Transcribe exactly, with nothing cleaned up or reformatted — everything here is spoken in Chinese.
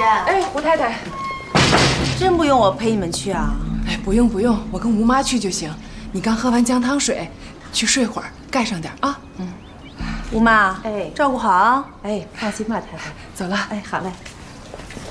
轩。 哎，胡太太， 真不用我陪你们去啊？ 哎，不用不用，我跟吴妈去就行。你刚喝完姜汤水，去睡会儿，盖上点啊。嗯， 吴妈， 哎， 照顾好啊。 哎，放心吧，太太。 走了。 哎，好嘞。